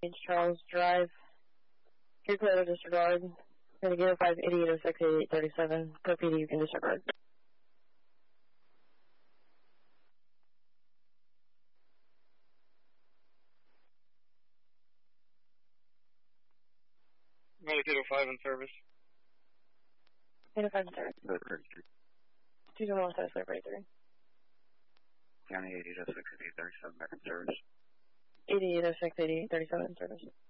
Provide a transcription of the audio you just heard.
Charles Drive. You're clear to disregard. Going to get 588068837. Per PD, you can disregard. Medic 805 in service. 805 in service. 201 South 33. County 88068837 back in service. 88068837 in service.